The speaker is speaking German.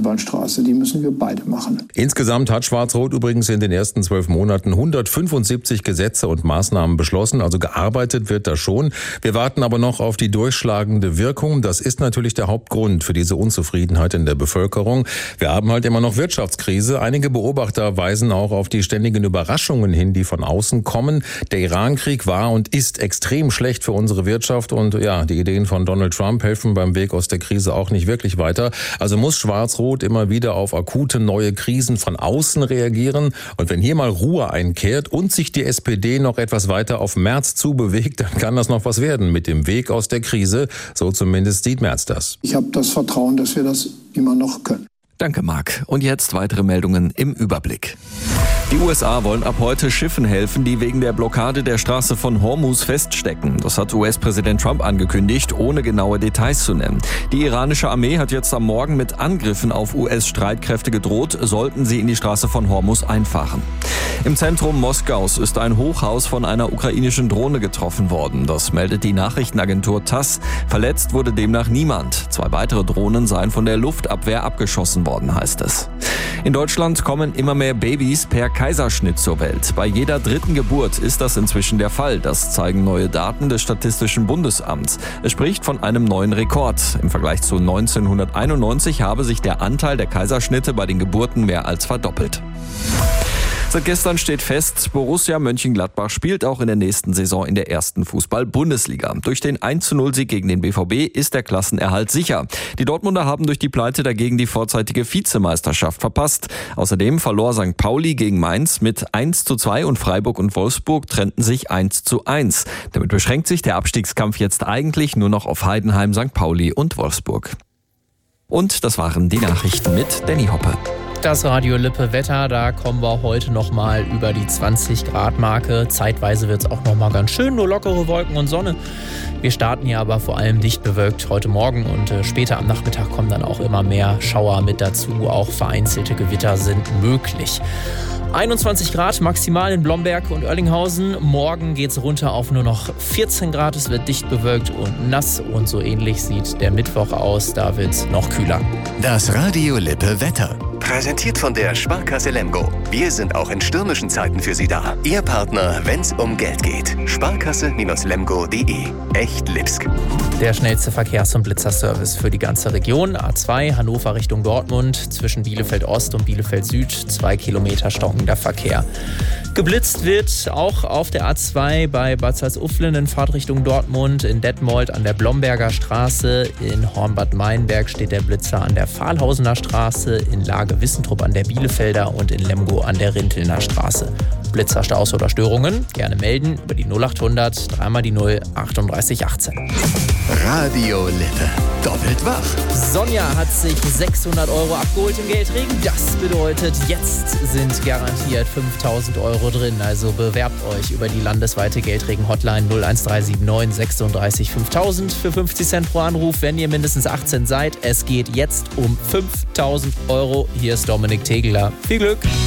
Einbahnstraße. Die müssen wir beide machen. Insgesamt hat Schwarz-Rot übrigens in den ersten 12 Monaten 175 Gesetze und Maßnahmen beschlossen. Also gearbeitet wird da schon. Wir warten aber noch auf die durchschlagende Wirkung. Das ist natürlich der Hauptgrund für diese Unzufriedenheit in der Bevölkerung. Wir haben halt immer noch Wirtschaftskrise. Einige Beobachter weisen auch auf die ständigen Überraschungen hin, die von außen kommen. Der Irankrieg war und ist extrem schlecht für unsere Wirtschaft. Und ja, die Ideen von Donald Trump helfen beim Weg aus der Krise auch nicht wirklich weiter. Also muss Schwarz-Rot immer wieder auf akute neue Krisen von außen reagieren. Und wenn hier mal Ruhe einkehrt und sich die SPD noch etwas weiter auf Merz zubewegt, dann kann das noch was werden mit dem Weg aus der Krise. So zumindest sieht Merz das. Ich habe das Vertrauen, dass wir das immer noch können. Danke, Marc. Und jetzt weitere Meldungen im Überblick. Die USA wollen ab heute Schiffen helfen, die wegen der Blockade der Straße von Hormuz feststecken. Das hat US-Präsident Trump angekündigt, ohne genaue Details zu nennen. Die iranische Armee hat jetzt am Morgen mit Angriffen auf US-Streitkräfte gedroht, sollten sie in die Straße von Hormuz einfahren. Im Zentrum Moskaus ist ein Hochhaus von einer ukrainischen Drohne getroffen worden. Das meldet die Nachrichtenagentur TASS. Verletzt wurde demnach niemand. 2 weitere Drohnen seien von der Luftabwehr abgeschossen worden, heißt es. In Deutschland kommen immer mehr Babys per Kaiserschnitt zur Welt. Bei jeder 3. Geburt ist das inzwischen der Fall. Das zeigen neue Daten des Statistischen Bundesamts. Es spricht von einem neuen Rekord. Im Vergleich zu 1991 habe sich der Anteil der Kaiserschnitte bei den Geburten mehr als verdoppelt. Seit gestern steht fest, Borussia Mönchengladbach spielt auch in der nächsten Saison in der 1. Fußball-Bundesliga. Durch den 1:0-Sieg gegen den BVB ist der Klassenerhalt sicher. Die Dortmunder haben durch die Pleite dagegen die vorzeitige Vizemeisterschaft verpasst. Außerdem verlor St. Pauli gegen Mainz mit 1:2 und Freiburg und Wolfsburg trennten sich 1:1. Damit beschränkt sich der Abstiegskampf jetzt eigentlich nur noch auf Heidenheim, St. Pauli und Wolfsburg. Und das waren die Nachrichten mit Danny Hoppe. Das Radio Lippe Wetter, da kommen wir heute nochmal über die 20-Grad-Marke. Zeitweise wird es auch nochmal ganz schön, nur lockere Wolken und Sonne. Wir starten ja aber vor allem dicht bewölkt heute Morgen und später am Nachmittag kommen dann auch immer mehr Schauer mit dazu. Auch vereinzelte Gewitter sind möglich. 21 Grad maximal in Blomberg und Oerlinghausen. Morgen geht es runter auf nur noch 14 Grad. Es wird dicht bewölkt und nass und so ähnlich sieht der Mittwoch aus. Da wird es noch kühler. Das Radio Lippe Wetter. Präsentiert von der Sparkasse Lemgo. Wir sind auch in stürmischen Zeiten für Sie da. Ihr Partner, wenn's um Geld geht. Sparkasse-lemgo.de. Echt Lipsk. Der schnellste Verkehrs- und Blitzerservice für die ganze Region. A2 Hannover Richtung Dortmund. Zwischen Bielefeld Ost und Bielefeld Süd 2 Kilometer stockender Verkehr. Geblitzt wird auch auf der A2 bei Bad Salzuflen in Fahrtrichtung Dortmund, in Detmold an der Blomberger Straße, in Hornbad Meinberg steht der Blitzer an der Pfahlhausener Straße, in Lage Wissentrup an der Bielefelder und in Lemgo an der Rintelner Straße. Blitzerstaus oder Störungen gerne melden über die 0800 3 die 0 38 18. Radio Lippe. Doppelt wach. Sonja hat sich 600 € abgeholt im Geldregen. Das bedeutet, jetzt sind garantiert 5.000 € drin. Also bewerbt euch über die landesweite Geldregen-Hotline 01379 36 5000 für 50 Cent pro Anruf, wenn ihr mindestens 18 seid. Es geht jetzt um 5.000 €. Hier ist Dominik Tegeler. Viel Glück!